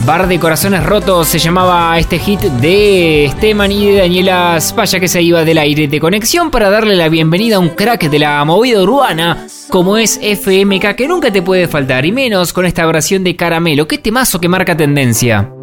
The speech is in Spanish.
Bar de Corazones Rotos se llamaba este hit de Esteban y de Daniela Spalla, que se iba del aire de conexión para darle la bienvenida a un crack de la movida urbana como es FMK, que nunca te puede faltar, y menos con esta versión de Caramelo. Qué temazo que marca tendencia.